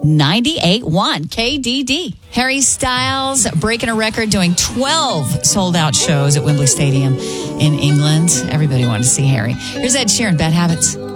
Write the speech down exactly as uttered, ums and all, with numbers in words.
ninety-eight point one K D D. Harry Styles breaking a record, doing twelve sold-out shows at Wembley Stadium in England. Everybody wanted to see Harry. Here's Ed Sheeran, Bad Habits.